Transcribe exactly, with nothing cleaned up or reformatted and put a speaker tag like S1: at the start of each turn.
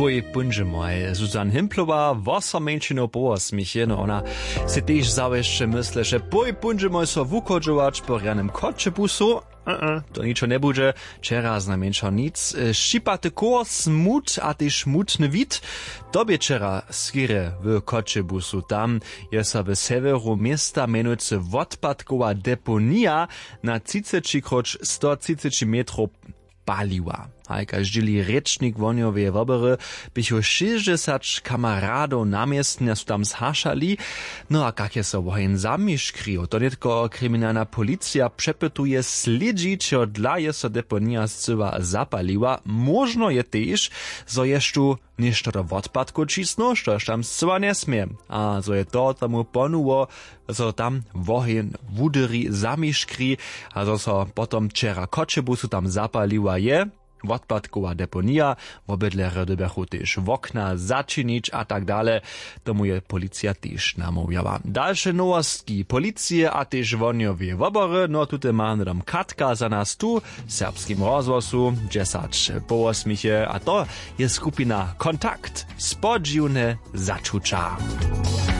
S1: Boj bunže moj, Zuzan Himplowa, vosa menšino poosmiche, no ona se tež zaweszcze mysle, že boj bunže moj so wukodžovač po rjanym kotčebusu. Uh-uh, to ničo ne bude, čera znamenčo nic. Šipate koło smut, a ty smutny wid. Tobie čera skire w kotčebusu. Tam je so w severu miasta menujce odpadkowa deponia na trzydzieści kroć sto trzydzieści metrów paliła. A každý rečnik vonjové vobery bycho šesťdesiat kamarádov namiestne sú tam zhašali. No a kak je so vojen zamiškrijo, to netko kriminálna policia přepytuje sledži, čo dla je so deponia zcyva zapaliła. Možno je tež, zo ještu ništo do odpadku čísno, štož tam zcyva nesmie. A zo je to tomu ponuło, zo tam vojen vuderi zamiškri, a zo so potom čera kotčebusu tam zapaliła je. Odpadkowa deponia, w obydle dobechu też wokna zaczynić, a tak dalej. Tomu je policja też namówiała. Dalsze nowostki policji, a też woniowie wobory, no tutaj mamy tam Katka za nas tu, w serbskim rozwosu, dziesięć po osmiche, a to jest skupina Kontakt, spodziwne zaczucia.